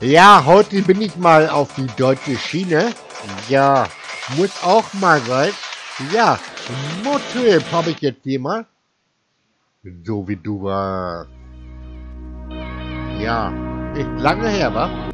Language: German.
Ja, heute bin ich mal auf die deutsche Schiene. Ja, muss auch mal sein. Ja, Motorrad habe ich jetzt hier mal. So wie du warst. Ja, ist lange her, wa?